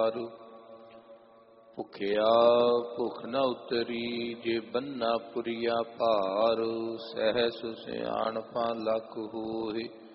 ਭੁਖਿਆ ਭੁਖ ਨ ਉਤਰੀ ਜੇ ਬੰਨਾ ਪੁਰੀਆ ਭਾਰ। ਸਹਿਸ ਸਿਆਣਪਾਂ ਲਖ ਹੋਏ